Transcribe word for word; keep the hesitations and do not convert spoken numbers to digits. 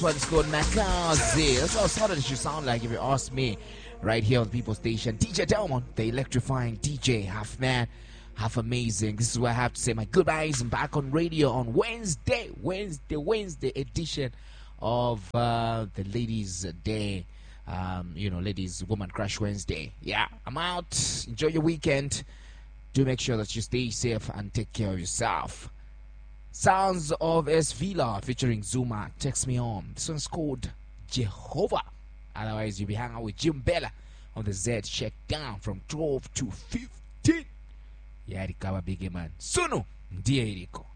This one is called Nakazi. That's how solid it should sound like if you ask me. Right here on the People Station. D J Delmon, the electrifying D J. Half man, half amazing. This is where I have to say my goodbyes. I'm back on radio on Wednesday. Wednesday, Wednesday edition of uh, the Ladies' Day. Um, you know, Ladies Woman Crush Wednesday. Yeah, I'm out. Enjoy your weekend. Do make sure that you stay safe and take care of yourself. Sounds of S. Villa featuring Zuma. Text me on. This one's called Jehovah. Otherwise, you'll be hanging out with Jim Bella on the Z Check Down from twelve to fifteen. Yeah, the cover big man. Sunu, ndiye iliko.